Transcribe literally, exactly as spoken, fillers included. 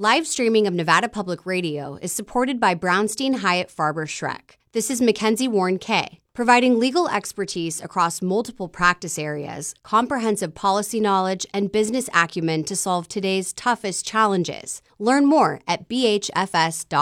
Live streaming of Nevada Public Radio is supported by Brownstein Hyatt Farber Schreck. This is Mackenzie Warren Kay, providing legal expertise across multiple practice areas, comprehensive policy knowledge, and business acumen to solve today's toughest challenges. Learn more at b h f s dot com.